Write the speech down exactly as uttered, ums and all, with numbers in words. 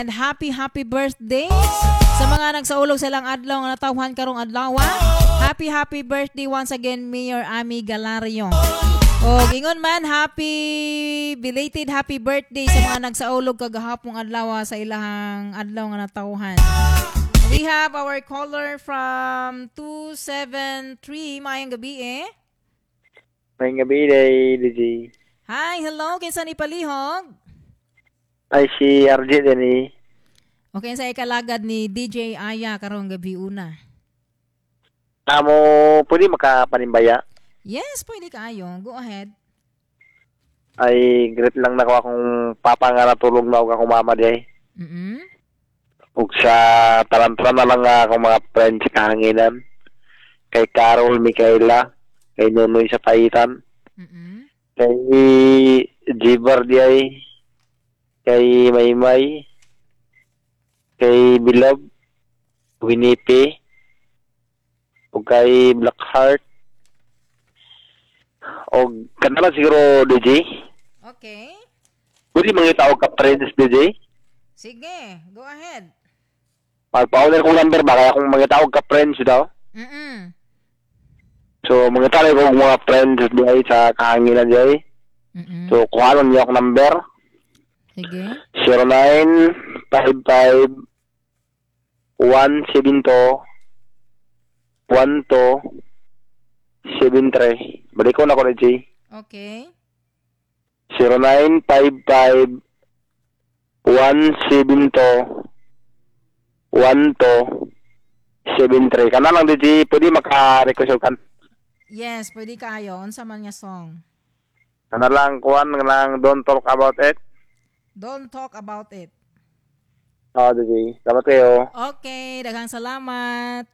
And happy, happy birthday sa mga nagsaulog sa lang adlaw nga natawhan karong adlaw. Happy, happy birthday once again, Mayor Ami Galario. O, gingon man, happy, belated happy birthday sa mga nagsaulog kagahapong adlaw sa ilahang adlaw nga natawhan. We have our caller from two seven three. Mayang gabi eh. Mayang gabi day, D J. Hi, hello. Kinsa ni palihog? Ay, si R J din eh. Okay, sa ikalagad ni D J Aya karong gabi una. Amo, pwede makapanimbaya? Yes, pwede kayo. Go ahead. Ay, great lang na ko akong papa nga natulog na ako akong mama di. Mm-hmm. Ug sa tarantaran na lang nga akong mga friends kahanginan. Kay Carol, Micaela, kay Nunoy sa Paitan, Mm-hmm. kay Jibar di ay, kay Maymay, kay Bilog, Winipi, ug kay Blackheart, o kanala siguro D J. Okay. Pwede mga tawag ka friends D J. Sige, go ahead. Pagpa-order kong number ba kaya kung mga tawag ka friends daw. Mm-mm. So mga tawag ko mga friends di ay sa kahanginan di ay. Mm-mm. So kuha niyo ako number. Sige. zero nine five five one seven two one two seven three. Balik ko na ko D J. Okay. zero nine five five one seven two one two seven three. Kana lang D J, pwede maka-request kan. Yes, pwede kayo. Unsa man nga song? Kana lang kuan lang Don't Talk About It. Don't talk about it. Oh, D J. Dapat kayo. Okay, daghang salamat.